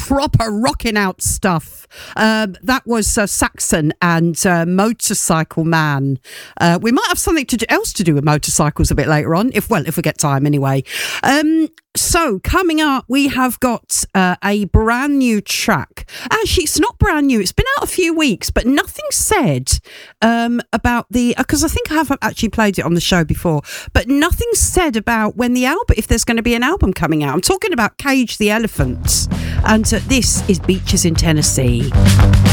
proper rocking out stuff. That was Saxon and Motorcycle Man. We might have something else to do with motorcycles a bit later on, if we get time anyway. So coming up, we have got a brand new track. Actually, it's not brand new. It's been out a few weeks, but nothing said about because I think I have actually played it on the show before, but nothing said about when the album, if there's going to be an album coming out. I'm talking about Cage the Elephant, and this is Beaches in Tennessee.